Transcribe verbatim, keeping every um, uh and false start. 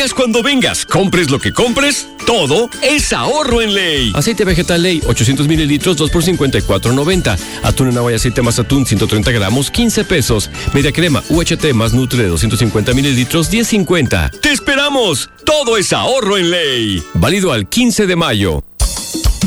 Vengas cuando vengas, compres lo que compres, todo es ahorro en Ley. Aceite vegetal Ley, ochocientos mililitros, dos por cincuenta y cuatro noventa. Atún en agua y aceite más atún, ciento treinta gramos, quince pesos. Media crema U H T más Nutre de doscientos cincuenta mililitros, diez cincuenta. ¡Te esperamos! Todo es ahorro en Ley. Válido al quince de mayo.